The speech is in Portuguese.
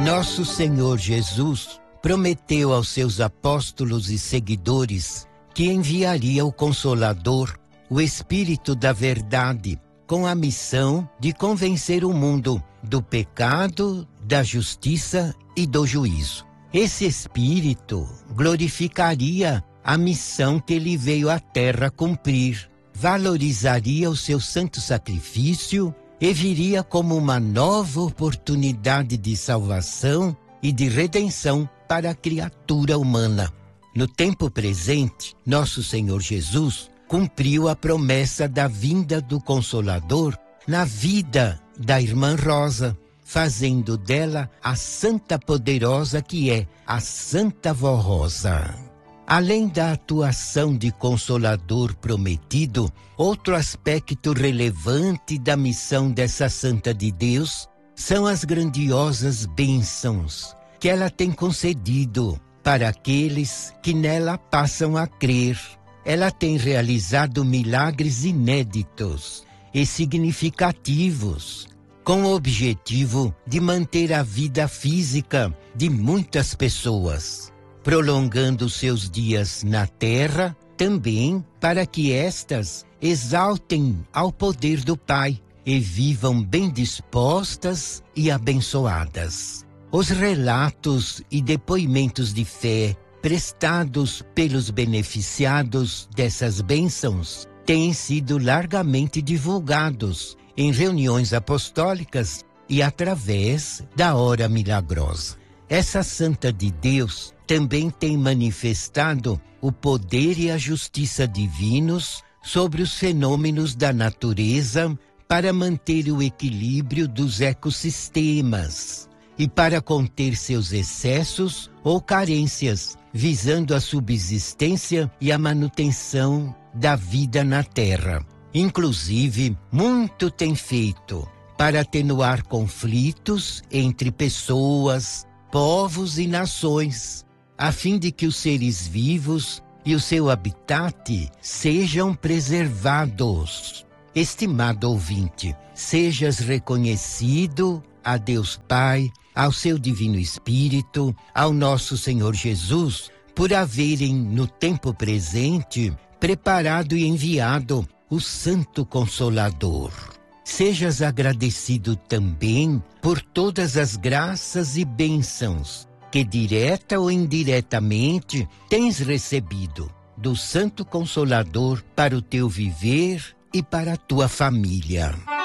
Nosso Senhor Jesus prometeu aos seus apóstolos e seguidores que enviaria o Consolador, o Espírito da Verdade, com a missão de convencer o mundo do pecado, da justiça e do juízo. Esse Espírito glorificaria a missão que ele veio à Terra cumprir, valorizaria o seu santo sacrifício e viria como uma nova oportunidade de salvação e de redenção para a criatura humana. No tempo presente, nosso Senhor Jesus cumpriu a promessa da vinda do Consolador na vida da irmã Rosa, fazendo dela a santa poderosa que é a Santa Vó Rosa. Além da atuação de Consolador prometido, outro aspecto relevante da missão dessa Santa de Deus são as grandiosas bênçãos que ela tem concedido para aqueles que nela passam a crer. Ela tem realizado milagres inéditos e significativos, com o objetivo de manter a vida física de muitas pessoas, prolongando seus dias na terra, também para que estas exaltem ao poder do Pai e vivam bem dispostas e abençoadas. Os relatos e depoimentos de fé prestados pelos beneficiados dessas bênçãos têm sido largamente divulgados em reuniões apostólicas e através da hora milagrosa. Essa Santa de Deus também tem manifestado o poder e a justiça divinos sobre os fenômenos da natureza para manter o equilíbrio dos ecossistemas e para conter seus excessos ou carências, visando a subsistência e a manutenção da vida na Terra. Inclusive, muito tem feito para atenuar conflitos entre pessoas, povos e nações, a fim de que os seres vivos e o seu habitat sejam preservados. Estimado ouvinte, sejas reconhecido a Deus Pai, ao seu Divino Espírito, ao nosso Senhor Jesus, por haverem no tempo presente preparado e enviado o Santo Consolador. Sejas agradecido também por todas as graças e bênçãos que direta ou indiretamente tens recebido do Santo Consolador para o teu viver e para a tua família.